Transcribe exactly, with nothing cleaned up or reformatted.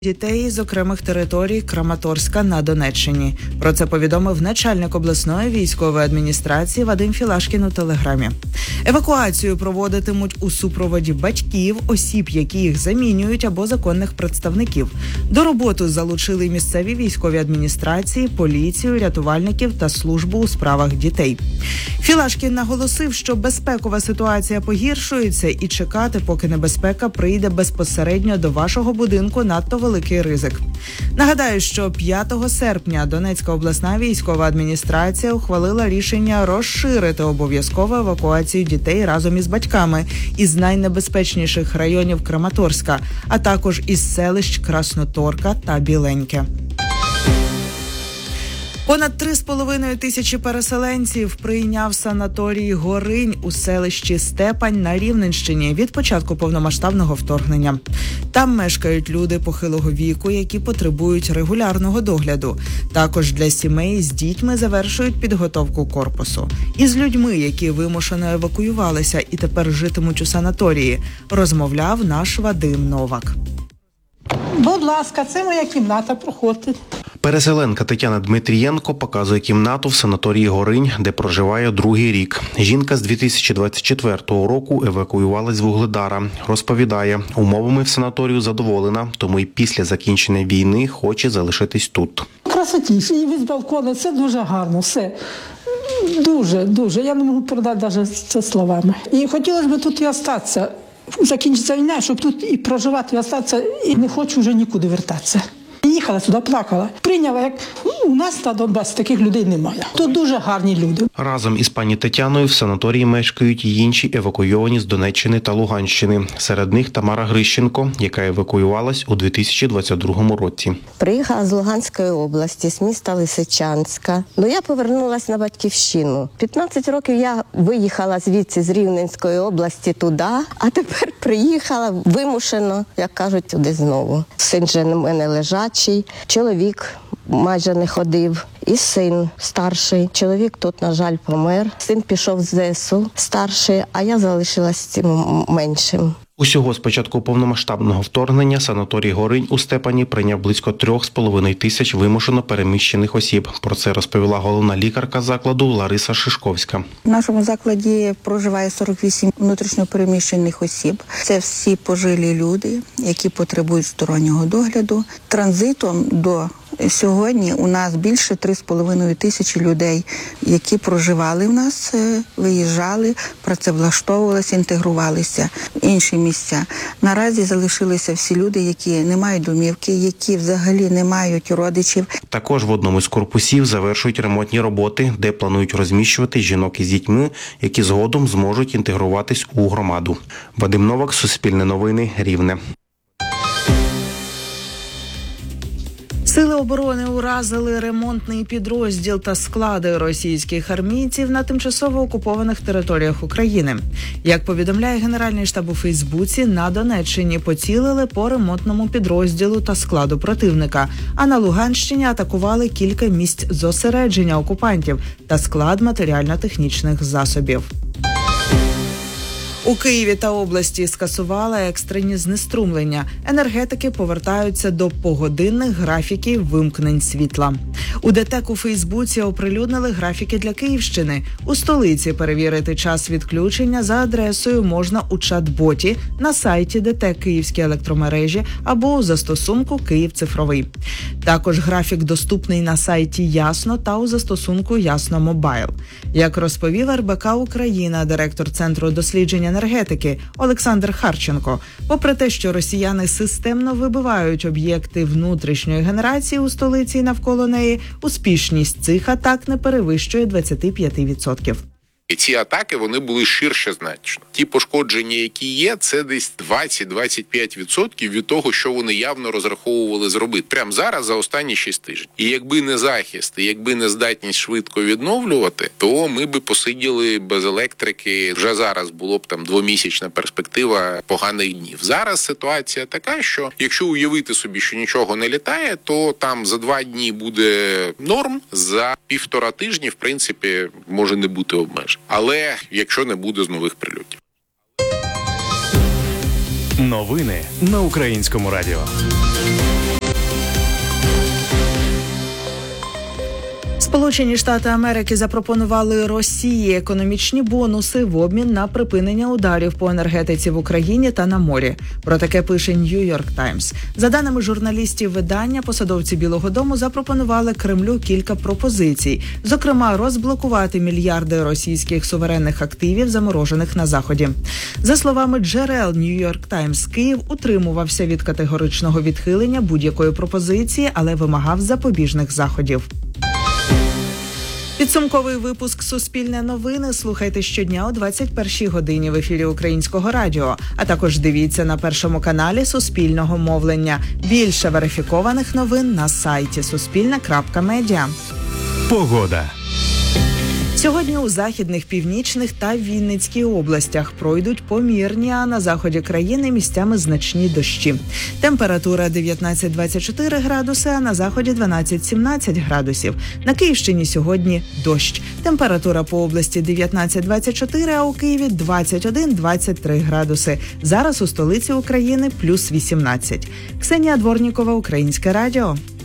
Дітей з окремих територій Краматорська на Донеччині. Про це повідомив начальник обласної військової адміністрації Вадим Філашкін у Телеграмі. Евакуацію проводитимуть у супроводі батьків, осіб, які їх замінюють, або законних представників. До роботи залучили місцеві військові адміністрації, поліцію, рятувальників та службу у справах дітей. Філашкін наголосив, що безпекова ситуація погіршується і чекати, поки небезпека прийде безпосередньо до вашого будинку, надто великий ризик. Нагадаю, що п'ятого серпня Донецька обласна військова адміністрація ухвалила рішення розширити обов'язкову евакуацію дітей разом із батьками із найнебезпечніших районів Краматорська, а також із селищ Красноторка та Біленьке. Понад три з половиною тисячі переселенців прийняв санаторій «Горинь» у селищі Степань на Рівненщині від початку повномасштабного вторгнення. Там мешкають люди похилого віку, які потребують регулярного догляду. Також для сімей з дітьми завершують підготовку корпусу. Із людьми, які вимушено евакуювалися і тепер житимуть у санаторії, розмовляв наш Вадим Новак. Будь ласка, це моя кімната, проходьте. Переселенка Тетяна Дмитрієнко показує кімнату в санаторії «Горинь», де проживає другий рік. Жінка з дві тисячі двадцять четвертого року евакуювалась з Вугледара. Розповідає, умовами в санаторію задоволена, тому і після закінчення війни хоче залишитись тут. Красотіше, і від балкону, це дуже гарно, все. Дуже, дуже. Я не можу передати навіть це словами. І хотілося б тут і остатися. Закінчиться війна, щоб тут і проживати, і остатися, і не хочу вже нікуди вертатися. Їхала сюди, плакала. Прийняла, як ну, у нас на Донбасі таких людей немає. Тут дуже гарні люди. Разом із пані Тетяною в санаторії мешкають й інші евакуйовані з Донеччини та Луганщини. Серед них Тамара Грищенко, яка евакуювалась у дві тисячі двадцять другому році. Приїхала з Луганської області, з міста Лисичанська. Ну, я повернулася на батьківщину. п'ятнадцять років я виїхала звідси, з Рівненської області туди, а тепер приїхала вимушено, як кажуть, туди знову. Син же на мене лежачий, чоловік майже не ходив. І син старший. Чоловік тут, на жаль, помер. Син пішов з ЗСУ старший, а я залишилась з цим меншим. Усього з початку повномасштабного вторгнення санаторій «Горинь» у Степані прийняв близько трьох з половиною тисяч вимушено переміщених осіб. Про це розповіла головна лікарка закладу Лариса Шишковська. В нашому закладі проживає сорок вісім внутрішньо переміщених осіб. Це всі пожилі люди, які потребують стороннього догляду. Транзитом до сьогодні у нас більше три з половиною тисячі людей, які проживали в нас, виїжджали, працевлаштовувалися, інтегрувалися в інші місця. Наразі залишилися всі люди, які не мають домівки, які взагалі не мають родичів. Також в одному з корпусів завершують ремонтні роботи, де планують розміщувати жінок із дітьми, які згодом зможуть інтегруватись у громаду. Вадим Новак, Суспільне новини, Рівне. Сили оборони уразили ремонтний підрозділ та склади російських армійців на тимчасово окупованих територіях України. Як повідомляє Генеральний штаб у Фейсбуці, на Донеччині поцілили по ремонтному підрозділу та складу противника, а на Луганщині атакували кілька місць зосередження окупантів та склад матеріально-технічних засобів. У Києві та області скасували екстрені знеструмлення. Енергетики повертаються до погодинних графіків вимкнень світла. У ДТЕК у Фейсбуці оприлюднили графіки для Київщини. У столиці перевірити час відключення за адресою можна у чат-боті на сайті ДТЕК Київські електромережі або у застосунку «Київ цифровий». Також графік доступний на сайті Ясно та у застосунку Ясно Мобайл. Як розповів ер бе ка Україна, директор Центру досліджень енергетики Олександр Харченко, попри те, що росіяни системно вибивають об'єкти внутрішньої генерації у столиці і навколо неї, успішність цих атак не перевищує двадцять п'ять відсотків. І ці атаки, вони були ширше значно. Ті пошкодження, які є, це десь двадцять-двадцять п'ять відсотків від того, що вони явно розраховували зробити. Прямо зараз, за останні шість тижнів. І якби не захист, і якби не здатність швидко відновлювати, то ми би посиділи без електрики. Вже зараз було б там двомісячна перспектива поганих днів. Зараз ситуація така, що якщо уявити собі, що нічого не літає, то там за два дні буде норм, за півтора тижні, в принципі, може не бути обмежень. Але якщо не буде з нових прильотів. Новини на Українському радіо. Сполучені Штати Америки запропонували Росії економічні бонуси в обмін на припинення ударів по енергетиці в Україні та на морі. Про таке пише New York Times. За даними журналістів видання, посадовці Білого дому запропонували Кремлю кілька пропозицій. Зокрема, розблокувати мільярди російських суверенних активів, заморожених на Заході. За словами джерел New York Times, Київ утримувався від категоричного відхилення будь-якої пропозиції, але вимагав запобіжних заходів. Підсумковий випуск «Суспільне новини» слухайте щодня о двадцять першій годині в ефірі Українського радіо, а також дивіться на Першому каналі Суспільного мовлення. Більше верифікованих новин на сайті суспільне крапка медіа. Погода. Сьогодні у західних, північних та Вінницькій областях пройдуть помірні, а на заході країни місцями значні дощі. Температура дев'ятнадцять - двадцять чотири градуси, а на заході дванадцять - сімнадцять градусів. На Київщині сьогодні дощ. Температура по області дев'ятнадцять - двадцять чотири, а у Києві двадцять один - двадцять три градуси. Зараз у столиці України плюс вісімнадцять. Ксенія Дворнікова, Українське радіо.